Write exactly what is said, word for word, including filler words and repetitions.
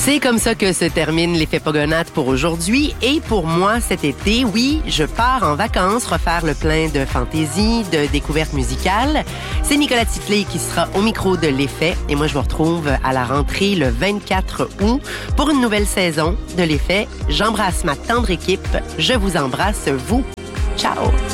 C'est comme ça que se termine l'effet Pogonate pour aujourd'hui et pour moi cet été. Oui, je pars en vacances refaire le plein de fantaisie, de découvertes musicales. C'est Nicolas Titley qui sera au micro de l'effet et moi je vous retrouve à la rentrée le vingt-quatre août pour une nouvelle saison de l'effet. J'embrasse ma tendre équipe. Je vous embrasse, vous. Ciao!